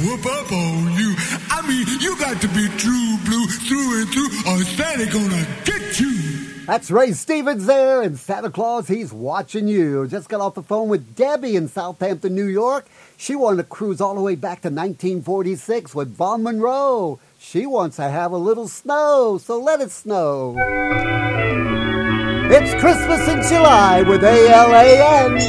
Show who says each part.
Speaker 1: whoop up on you. I mean, you got to be true blue through and through, or Santa gonna get you.
Speaker 2: That's Ray Stevens there, and Santa Claus, he's watching you. Just got off the phone with Debbie in Southampton, New York. She wanted to cruise all the way back to 1946 with Vaughn Monroe. She wants to have a little snow, so let it snow. It's Christmas in July with ALAN.